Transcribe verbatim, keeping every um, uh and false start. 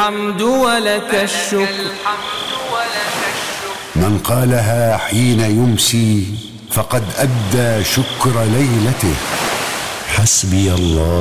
الحمد ولك الشكر. من قالها حين يمسي فقد أدى شكر ليلته. حسبي الله